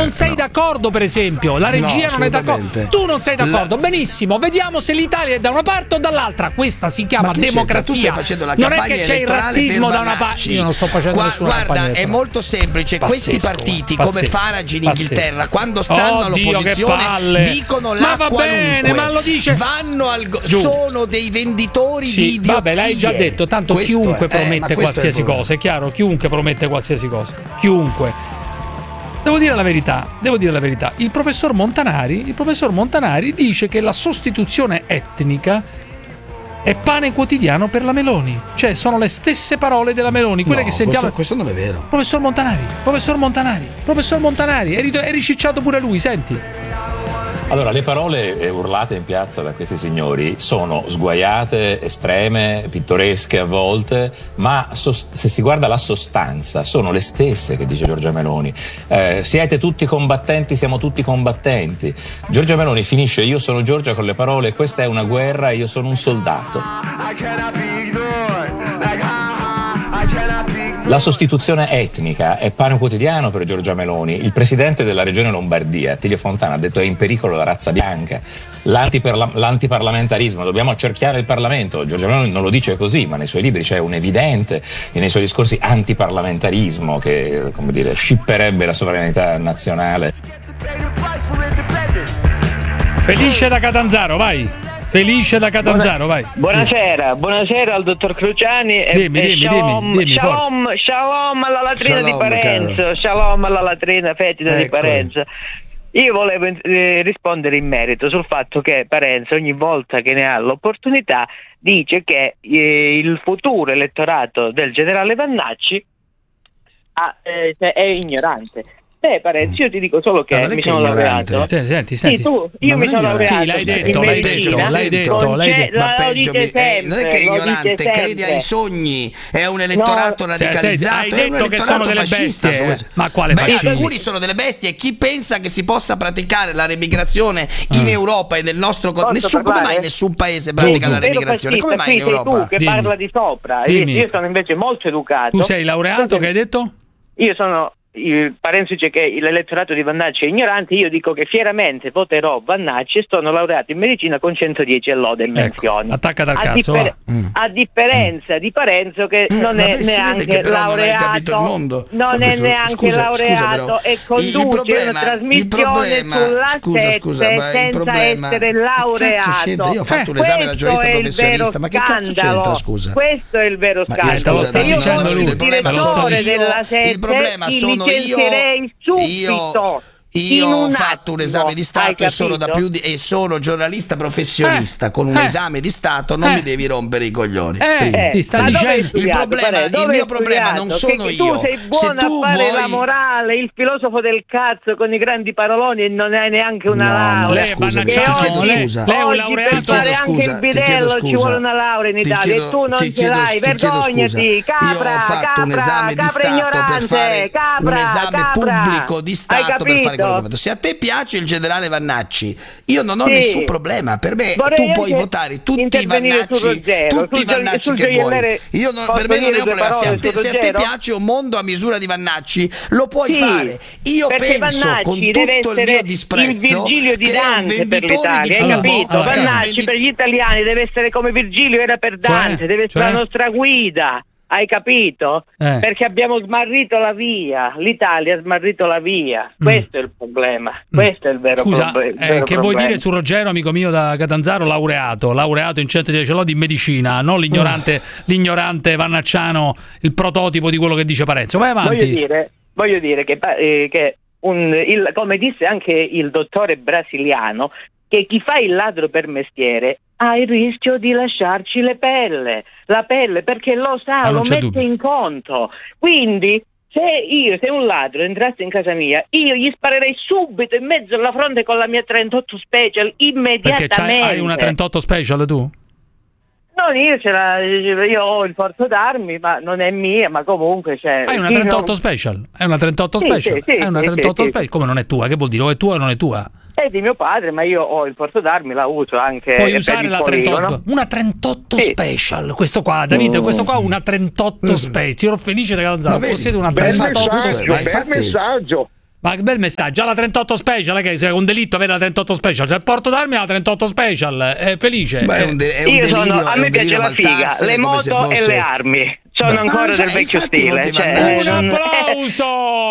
non sei d'accordo, per esempio. La regia non è d'accordo. Tu non sei d'accordo. Benissimo, vediamo se l'Italia è da una parte o dall'altra. Questa si chiama democrazia. Non è che c'è il razzismo da una parte. Io non sto facendo nessuna campagna. Guarda, è molto semplice. Questi partiti, come Farage in Inghilterra, quando stanno all'opposizione, dicono la qualunque. Bene, ma lo dice. Vanno sono dei venditori di idiozie. Vabbè, l'hai già detto. Tanto chiunque promette qualsiasi cosa. È chiaro, chiunque promette qualsiasi cosa. Chiunque. Devo dire la verità. Il professor Montanari dice che la sostituzione etnica è pane quotidiano per la Meloni. Cioè, sono le stesse parole della Meloni, quelle che sentiamo. Questo non è vero. Professor Montanari, è ricicciato pure lui, senti. Allora, le parole urlate in piazza da questi signori sono sguaiate, estreme, pittoresche a volte, ma se si guarda la sostanza sono le stesse che dice Giorgia Meloni. Siete tutti combattenti, siamo tutti combattenti. Giorgia Meloni finisce: io sono Giorgia con le parole questa è una guerra, io sono un soldato. La sostituzione etnica è pane quotidiano per Giorgia Meloni. Il presidente della regione Lombardia, Attilio Fontana, ha detto è in pericolo la razza bianca. L'antiparlamentarismo, dobbiamo accerchiare il Parlamento. Giorgia Meloni non lo dice così, ma nei suoi libri c'è un evidente e nei suoi discorsi antiparlamentarismo che, come dire, scipperebbe la sovranità nazionale. Felice da Catanzaro, vai. Vai. Buonasera al dottor Cruciani dimmi, shalom alla latrina di Parenzo, shalom alla latrina fetida di Parenzo. Io volevo rispondere in merito sul fatto che Parenzo ogni volta che ne ha l'opportunità dice che il futuro elettorato del generale Vannacci è ignorante. Parenzo, io ti dico solo che mi sono laureato. Senti. Io mi sono laureato. Sì, l'hai detto. Ma peggio, non è che è ignorante, crede ai sogni, è un elettorato radicalizzato. Hai detto che sono delle bestie. Ma quale fascismo? Alcuni sono delle bestie. Chi pensa che si possa praticare la remigrazione in Europa e nel nostro continente? Come mai nessun paese pratica la remigrazione? Come mai in Europa? Sei tu che parla di sopra. Io sono invece molto educato. Tu sei laureato, che hai detto? Io sono. Parenzo dice che l'elettorato di Vannacci è ignorante, io dico che fieramente voterò Vannacci e sono laureato in medicina con 110 lode e menzioni. Attacca dal cazzo. A differenza di Parenzo che non è neanche laureato, non è neanche laureato e conduce una trasmissione sulla 7 senza essere laureato. Io ho fatto un esame da giornalista professionista, ma che cazzo c'entra, scusa? Questo è il vero scandalo. Se io fossi il direttore della 7, il problema sono io ho fatto un esame di Stato e sono giornalista professionista con un esame di Stato, non mi devi rompere i coglioni. Ti sta dicendo il mio problema non sono io. Tu sei buono a fare la morale, il filosofo del cazzo con i grandi paroloni e non hai neanche una laurea. Lei è un laureato. Per fare anche il bidello ci vuole una laurea in Italia e tu non ce l'hai, vergognati, capra, io ho fatto un esame di Stato per fare un esame pubblico di Stato per fare. Se a te piace il generale Vannacci, io non ho nessun problema. Per me tu puoi votare tutti i Vannacci che vuoi. Per me non è un problema. Se a te piace un mondo a misura di Vannacci, lo puoi fare. Io penso con tutto il mio disprezzo il Virgilio di Dante per l'Italia, hai capito? Vannacci per gli italiani deve essere come Virgilio era per Dante, deve essere la nostra guida. Hai capito? Perché abbiamo smarrito la via, l'Italia ha smarrito la via. Questo è il problema, questo è il vero problema. Che vuoi dire su Ruggero, amico mio da Catanzaro, laureato in 110 lodi in medicina, non l'ignorante Vannacciano, il prototipo di quello che dice Parenzo. Vai avanti. Voglio dire che come disse anche il dottore brasiliano, che chi fa il ladro per mestiere ha il rischio di lasciarci la pelle perché lo sa, lo mette in conto. Quindi se un ladro entrasse in casa mia, io gli sparerei subito in mezzo alla fronte con la mia 38 Special immediatamente. Perché hai una 38 Special tu? No, io ho il forzo d'armi, ma non è mia, ma comunque c'è. Hai una 38 Special? È una 38 Special? È una 38 Special? Come non è tua? Che vuol dire? O è tua o non è tua? È di mio padre, ma io ho il porto d'armi, la uso anche. Puoi usare la 38, una 38 Special. Questo qua, Davide, questo qua una 38 Special. Ero felice di Catanzaro. Possiede una 38 Special. Bel messaggio. Ma che bel messaggio, alla 38 Special, che è un delitto avere la 38 Special, cioè il porto d'armi alla 38 Special, è felice. Beh, a me piace la figa, le moto e le armi. Sono ancora del vecchio stile. Un applauso!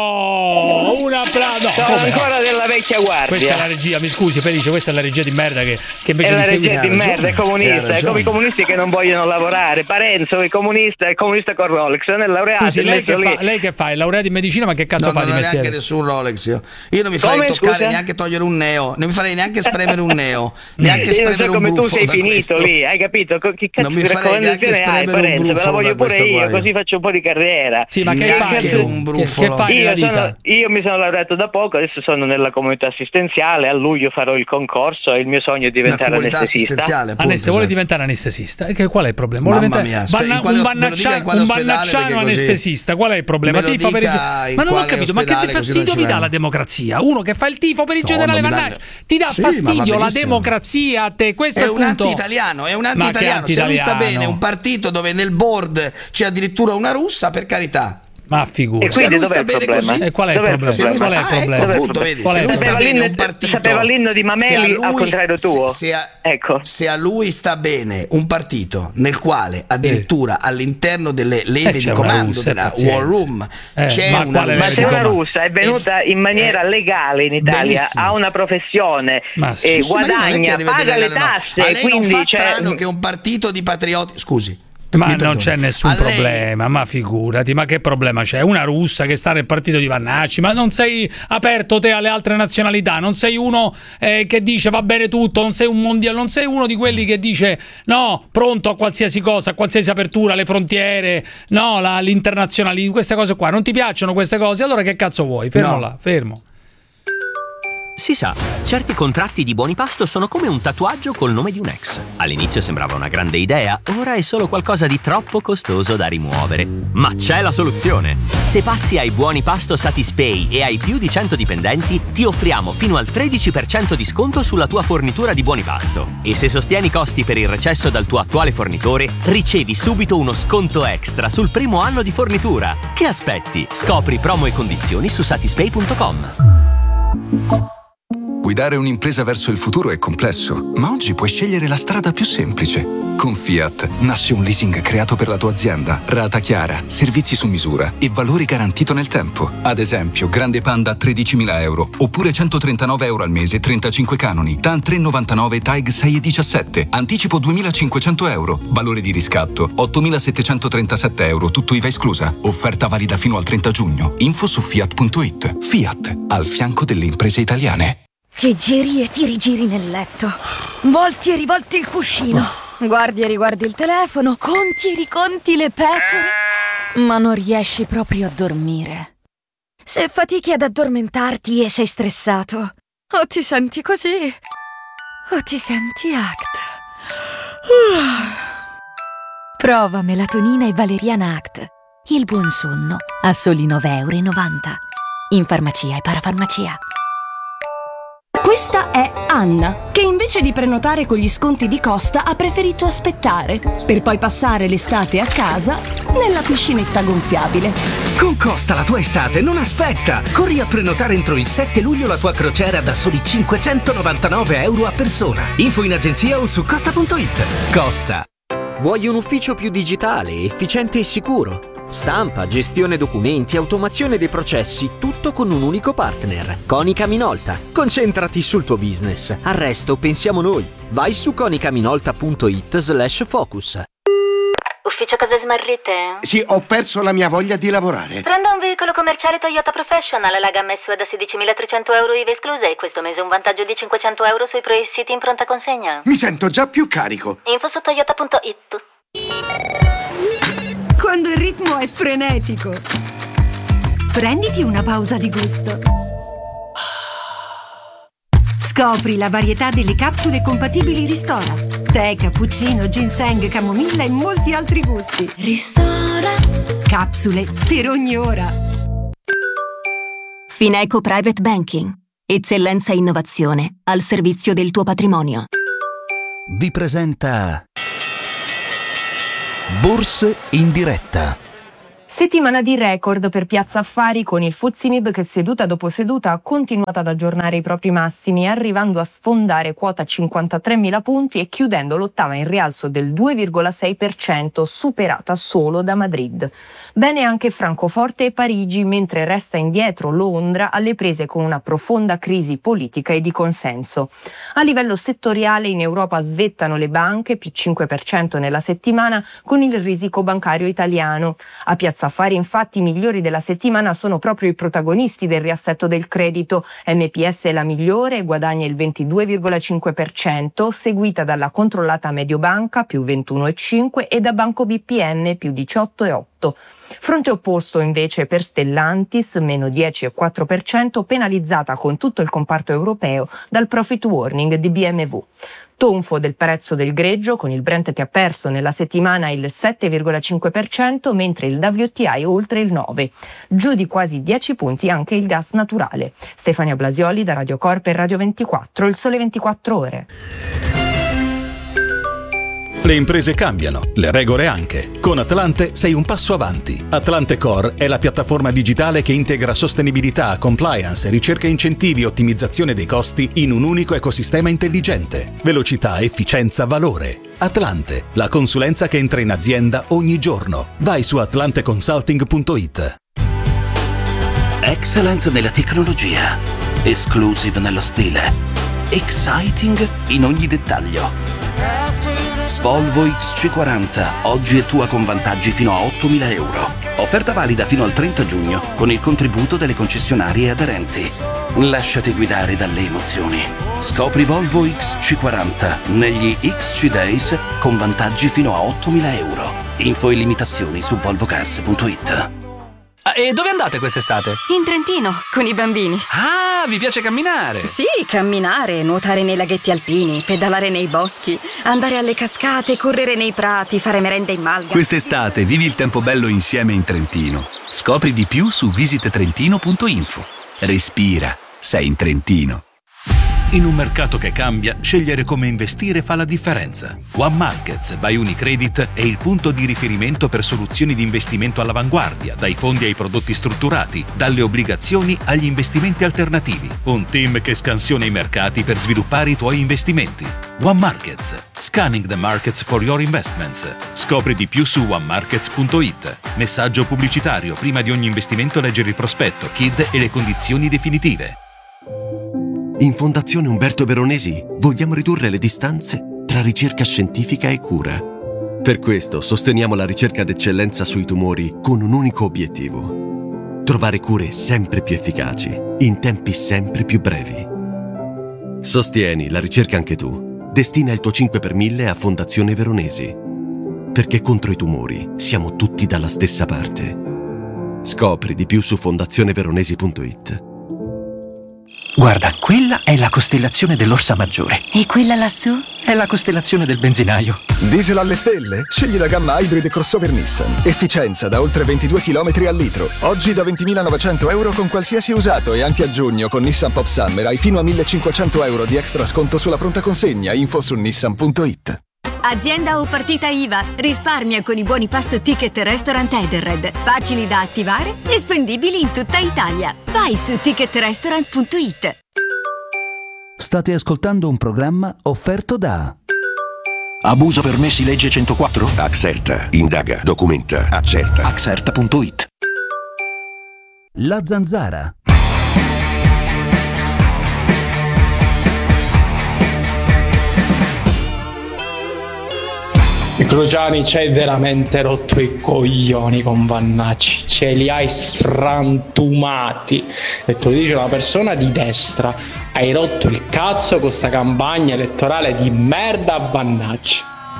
Sono ancora della vecchia guardia. Questa è la regia, mi scusi Felice, questa è la regia di merda che invece è la di regia di merda, è comunista, è come i comunisti che non vogliono lavorare. Parenzo è comunista con Rolex, non è laureato. Scusi, lei che fa? È laureato in medicina, ma che cazzo fa di mestiere? Non ho neanche nessun Rolex io non mi farei toccare neanche togliere un neo, non mi farei neanche spremere un neo, neanche spremere un buffo. Come tu sei finito lì, hai capito? Che cazzo di raccomandazione hai, Parenzo? Me la voglio pure io, così faccio un po' di carriera. Sì, ma che fai nella vita? Io mi sono laureato da poco, adesso sono nella comunità assistenziale, a luglio farò il concorso e il mio sogno è diventare anestesista. Vuole diventare anestesista? Qual è il problema? Mamma mia, un bannacciano anestesista, qual è il problema? Ma non ho capito, ma che fastidio vi dà la democrazia? Uno che fa il tifo per il generale Vannacci, ti dà fastidio la democrazia a te? Questo è un anti-italiano, Se lui sta bene, un partito dove nel board c'è addirittura una russa, per carità. Ma figura. E quindi dov'è il problema? E qual è il problema? Qual è il problema? Appunto, vedi, se lui sta bene un partito, sapeva l'inno di Mameli al contrario tuo. Se a lui sta bene un partito nel quale addirittura all'interno delle leve di comando della War Room c'è una russa. Ma se una russa è venuta in maniera legale in Italia, ha una professione, guadagna, paga le tasse, a lei quindi non fa strano che un partito di patrioti, scusi. Ma non c'è nessun problema, ma figurati, ma che problema c'è? Una russa che sta nel partito di Vannacci, ma non sei aperto te alle altre nazionalità, non sei uno che dice va bene tutto, non sei un mondiale, non sei uno di quelli che dice no, pronto a qualsiasi cosa, a qualsiasi apertura, le frontiere, no, l'internazionalismo, queste cose qua, non ti piacciono queste cose, allora che cazzo vuoi? Fermo là, fermo. Si sa, certi contratti di Buonipasto sono come un tatuaggio col nome di un ex. All'inizio sembrava una grande idea, ora è solo qualcosa di troppo costoso da rimuovere. Ma c'è la soluzione! Se passi ai Buonipasto Satispay e hai più di 100 dipendenti, ti offriamo fino al 13% di sconto sulla tua fornitura di Buonipasto. E se sostieni i costi per il recesso dal tuo attuale fornitore, ricevi subito uno sconto extra sul primo anno di fornitura. Che aspetti? Scopri promo e condizioni su satispay.com. Guidare un'impresa verso il futuro è complesso, ma oggi puoi scegliere la strada più semplice. Con Fiat nasce un leasing creato per la tua azienda, rata chiara, servizi su misura e valore garantito nel tempo. Ad esempio, Grande Panda a 13.000 euro, oppure 139 euro al mese, 35 canoni, TAN 3,99, TAG 6,17, anticipo 2.500 euro, valore di riscatto 8.737 euro, tutto IVA esclusa. Offerta valida fino al 30 giugno. Info su Fiat.it. Fiat, al fianco delle imprese italiane. Ti giri e ti rigiri nel letto. Volti e rivolti il cuscino. Guardi e riguardi il telefono. Conti e riconti le pecore. Ma non riesci proprio a dormire. Se fatichi ad addormentarti e sei stressato, o ti senti così, o ti senti ACT. Prova melatonina e valeriana ACT. Il buon sonno a soli 9,90 €. In farmacia e parafarmacia. Questa è Anna, che invece di prenotare con gli sconti di Costa ha preferito aspettare, per poi passare l'estate a casa nella piscinetta gonfiabile. Con Costa la tua estate non aspetta! Corri a prenotare entro il 7 luglio la tua crociera da soli 599 euro a persona. Info in agenzia o su costa.it. Costa. Vuoi un ufficio più digitale, efficiente e sicuro? Stampa, gestione documenti, automazione dei processi, tutto con un unico partner. Konica Minolta. Concentrati sul tuo business. Al resto pensiamo noi. Vai su konicaminolta.it/focus. Ufficio cose smarrite? Sì, ho perso la mia voglia di lavorare. Prenda un veicolo commerciale Toyota Professional, la gamma SUV da 16.300 euro IVA esclusa e questo mese un vantaggio di 500 euro sui pre-siti in pronta consegna. Mi sento già più carico. Info su toyota.it. Quando il ritmo è frenetico, prenditi una pausa di gusto. Scopri la varietà delle capsule compatibili Ristora. Tè, cappuccino, ginseng, camomilla e molti altri gusti. Ristora. Capsule per ogni ora. Fineco Private Banking. Eccellenza e innovazione al servizio del tuo patrimonio. Vi presenta Borse in diretta. Settimana di record per Piazza Affari, con il FTSE MIB che seduta dopo seduta ha continuato ad aggiornare i propri massimi, arrivando a sfondare quota 53.000 punti e chiudendo l'ottava in rialzo del 2,6%, superata solo da Madrid. Bene anche Francoforte e Parigi, mentre resta indietro Londra alle prese con una profonda crisi politica e di consenso. A livello settoriale in Europa svettano le banche, più 5% nella settimana, con il risico bancario italiano. A Piazza Affari infatti i migliori della settimana sono proprio i protagonisti del riassetto del credito. MPS è la migliore, guadagna il 22,5%, seguita dalla controllata Mediobanca più 21,5% e da Banco BPM più 18,8%. Fronte opposto invece per Stellantis, meno 10,4%, penalizzata con tutto il comparto europeo dal profit warning di BMW. Tonfo del prezzo del greggio, con il Brent che ha perso nella settimana il 7,5%, mentre il WTI oltre il 9%. Giù di quasi 10 punti anche il gas naturale. Stefania Blasioli da Radio Corp e Radio 24, Il Sole 24 Ore. Le imprese cambiano, le regole anche. Con Atlante sei un passo avanti. Atlante Core è la piattaforma digitale che integra sostenibilità, compliance, ricerca incentivi e ottimizzazione dei costi in un unico ecosistema intelligente. Velocità, efficienza, valore. Atlante, la consulenza che entra in azienda ogni giorno. Vai su atlanteconsulting.it. Excellent nella tecnologia, exclusive nello stile, exciting in ogni dettaglio. Volvo XC40, oggi è tua con vantaggi fino a 8.000 euro. Offerta valida fino al 30 giugno con il contributo delle concessionarie aderenti. Lasciati guidare dalle emozioni. Scopri Volvo XC40 negli XC Days con vantaggi fino a 8.000 euro. Info e limitazioni su volvocars.it. E dove andate quest'estate? In Trentino, con i bambini. Ah, vi piace camminare? Sì, camminare, nuotare nei laghetti alpini, pedalare nei boschi, andare alle cascate, correre nei prati, fare merenda in malga. Quest'estate vivi il tempo bello insieme in Trentino. Scopri di più su visittrentino.info. Respira, sei in Trentino. In un mercato che cambia, scegliere come investire fa la differenza. One Markets by Unicredit è il punto di riferimento per soluzioni di investimento all'avanguardia, dai fondi ai prodotti strutturati, dalle obbligazioni agli investimenti alternativi. Un team che scansiona i mercati per sviluppare i tuoi investimenti. One Markets. Scanning the markets for your investments. Scopri di più su onemarkets.it. Messaggio pubblicitario. Prima di ogni investimento leggere il prospetto, KID e le condizioni definitive. In Fondazione Umberto Veronesi vogliamo ridurre le distanze tra ricerca scientifica e cura. Per questo sosteniamo la ricerca d'eccellenza sui tumori con un unico obiettivo: trovare cure sempre più efficaci, in tempi sempre più brevi. Sostieni la ricerca anche tu. Destina il tuo 5 per 1000 a Fondazione Veronesi. Perché contro i tumori siamo tutti dalla stessa parte. Scopri di più su fondazioneveronesi.it. Guarda, quella è la costellazione dell'Orsa Maggiore. E quella lassù? È la costellazione del benzinaio. Diesel alle stelle? Scegli la gamma Hybrid crossover Nissan. Efficienza da oltre 22 km al litro. Oggi da 20.900 euro con qualsiasi usato, e anche a giugno con Nissan Pop Summer hai fino a 1.500 euro di extra sconto sulla pronta consegna. Info su nissan.it. Azienda o partita IVA. Risparmia con i buoni pasto Ticket Restaurant Edenred. Facili da attivare e spendibili in tutta Italia. Vai su ticketrestaurant.it. State ascoltando un programma offerto da Abuso permessi legge 104? Axerta. Indaga, documenta, accerta. Axerta.it. La Zanzara. Cruciani, ci hai veramente rotto i coglioni con Vannacci, ce li hai sfrantumati, e te lo dice una persona di destra. Hai rotto il cazzo con sta campagna elettorale di merda a Vannacci.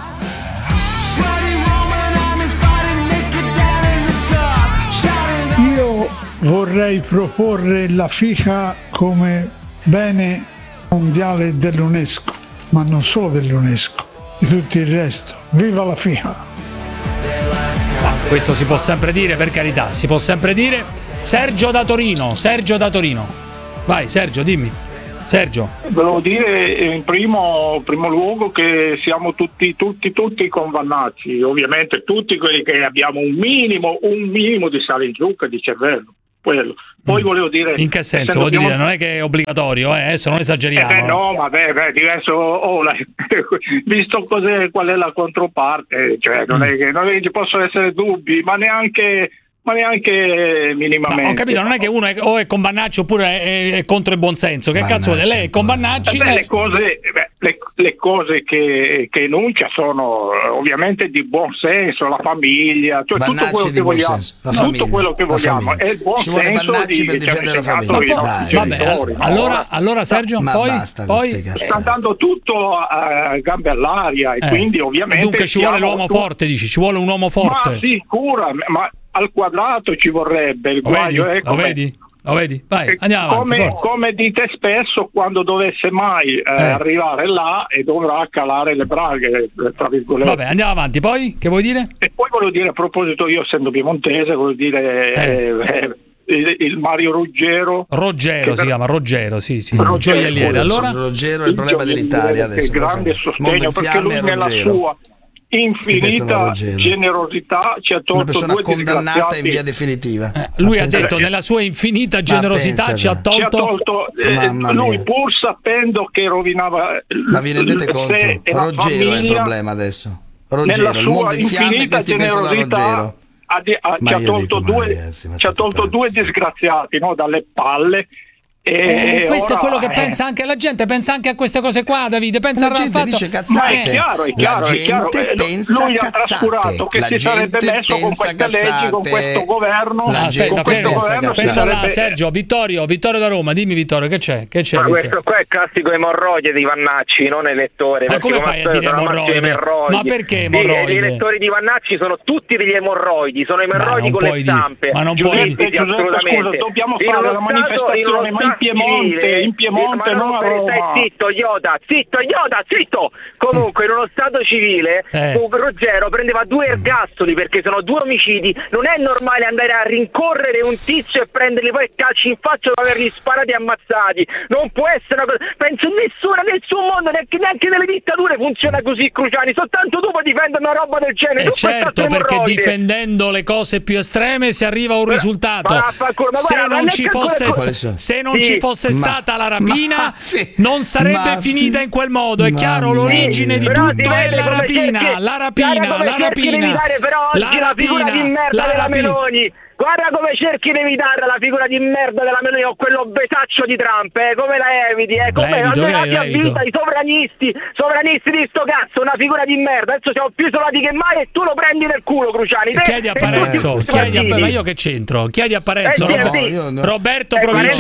Io vorrei proporre la FIFA come bene mondiale dell'UNESCO, ma non solo dell'UNESCO, di tutto il resto. Viva la FIFA! Questo si può sempre dire, per carità, si può sempre dire. Sergio da Torino. Vai Sergio, dimmi. Sergio. Volevo dire in primo luogo che siamo tutti con Vannacci, ovviamente tutti quelli che abbiamo un minimo di sale in zucca e di cervello. Quello. Poi volevo dire... In che senso? Vuol dire, non è che è obbligatorio, adesso non esageriamo. No, vabbè, diverso, visto qual è la controparte, cioè non è che ci possono essere dubbi, ma neanche minimamente. Ma ho capito, non è che uno è con Vannacci oppure è contro il buonsenso. Che cazzo vuole? Lei è con Vannacci? Le cose che enuncia sono ovviamente di buon senso, la famiglia, cioè tutto quello che vogliamo. Tutto quello che vogliamo è il buon senso per difendere la famiglia. Vabbè, allora Sergio, poi sta andando tutto a gambe all'aria e quindi ovviamente dunque ci vuole l'uomo forte, dici, ci vuole un uomo forte. Ma sicura, ma al quadrato ci vorrebbe il guaio. Lo vedi? Vai, andiamo avanti, come dite spesso, quando dovesse mai arrivare là e dovrà calare le braghe, tra virgolette. Vabbè, andiamo avanti, poi che vuoi dire? E poi volevo dire, a proposito, io essendo piemontese, volevo dire il Mario Ruggero si chiama Ruggero, sì, gioielliere. Allora Ruggero è il problema dell'Italia adesso, che grande sostegno, perché lui nella sua infinita generosità ci ha tolto una persona due condannata in via definitiva. Lui ha detto nella sua infinita generosità ci ha tolto lui, pur sapendo che rovinava. Ma vi rendete conto? Ruggero è il problema adesso. Ruggero, il mondo in fiamme, questi pensano a Ruggero. Ci ha tolto due disgraziati, no, dalle palle. Questo è quello che pensa anche la gente, pensa anche a queste cose qua, Davide, pensa la gente dice cazzate. Ma è chiaro, la gente pensa lui ha trascurato che si sarebbe messo con queste leggi, con questo governo. Aspetta là, Sergio, Vittorio da Roma, dimmi Vittorio, che c'è? Ma questo qua è il classico emorroide di Vannacci, non elettore. Ma come fai a dire emorroide? Ma perché emorroide? Gli elettori di Vannacci sono tutti degli emorroidi, sono emorroidi con le zampe. Ma non puoi dire. Scusa, dobbiamo fare la manifestazione, ma in Piemonte non a Roma. Zitto. Comunque in uno stato civile Ruggero prendeva 2 ergastoli perché sono 2 omicidi. Non è normale andare a rincorrere un tizio e prenderli poi calci in faccia dopo averli sparati e ammazzati. Non può essere una cosa. Penso nessuna nel suo mondo, neanche nelle dittature funziona così, Cruciani. Soltanto tu puoi difendere una roba del genere. Certo, perché difendendo le cose più estreme si arriva a un risultato. Se non ci fosse stata la rapina, non sarebbe finita in quel modo. È chiaro, l'origine di tutto è la rapina. La figura di merda della Meloni. Guarda come cerchi di evitare la figura di merda della Meloni o quello besaccio di Trump, come la eviti, come la vita i sovranisti di sto cazzo, una figura di merda. Adesso siamo più isolati che mai e tu lo prendi nel culo, Cruciani. Chiedi a Parenzo, ma io che c'entro? Chiedi a Parenzo, Roberto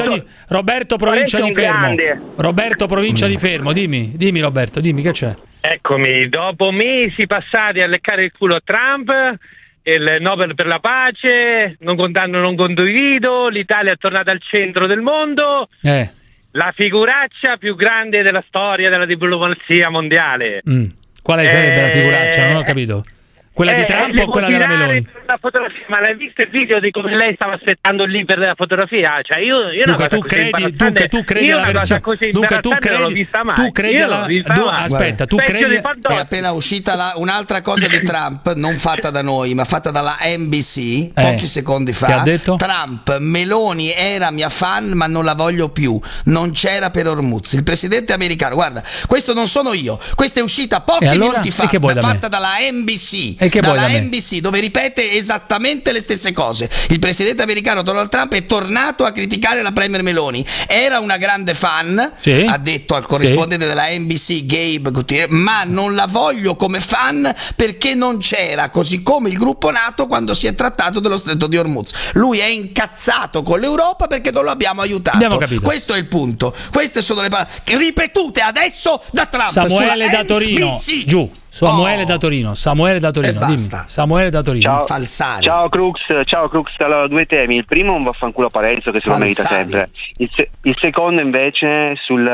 provincia di Fermo. Roberto provincia di Fermo, dimmi Roberto, dimmi che c'è. Eccomi, dopo mesi passati a leccare il culo a Trump, il Nobel per la pace, non condivido, l'Italia è tornata al centro del mondo, la figuraccia più grande della storia della diplomazia mondiale. Quale sarebbe la figuraccia? Non ho capito. Quella di Trump o quella della Meloni? La fotografia, ma l'hai visto il video di come lei stava aspettando lì per la fotografia? Cioè io dunque tu credi alla versione, dunque tu credi aspetta, tu credi è appena uscita un'altra cosa di Trump, non fatta da noi ma fatta dalla NBC pochi secondi fa. Che ha detto? Trump, Meloni era mia fan ma non la voglio più, non c'era per Hormuz. Il presidente americano, guarda, questo non sono io, questa è uscita pochi minuti fa, fatta dalla NBC. Dalla NBC, dove ripete esattamente le stesse cose. Il presidente americano Donald Trump è tornato a criticare la premier Meloni. Era una grande fan, ha detto al corrispondente della NBC Gabe Gutierrez, ma non la voglio come fan perché non c'era, così come il gruppo NATO quando si è trattato dello stretto di Hormuz. Lui è incazzato con l'Europa perché non lo abbiamo aiutato. Questo è il punto. Queste sono le parole ripetute adesso da Trump. Samuele da Torino, giù. Samuele da Torino, dimmi. Samuele da Torino. Ciao Crux. Allora, 2 temi. Il primo un vaffanculo a Parenzo che se lo merita sempre. Il secondo invece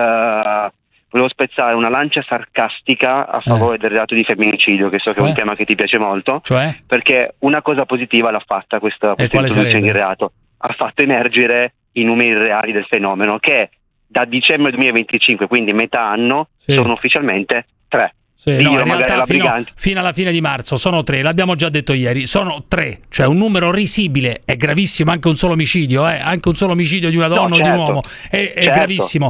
volevo spezzare una lancia sarcastica a favore del reato di femminicidio, che so che è un tema che ti piace molto. Perché una cosa positiva l'ha fatta questa introduzione di reato. Ha fatto emergere i numeri reali del fenomeno, che da dicembre 2025, quindi metà anno, sono ufficialmente 3. Sì, no, in realtà fino alla fine di marzo sono 3, l'abbiamo già detto ieri, sono 3, cioè un numero risibile, è gravissimo anche un solo omicidio, anche un solo omicidio di una donna o di un uomo, è gravissimo,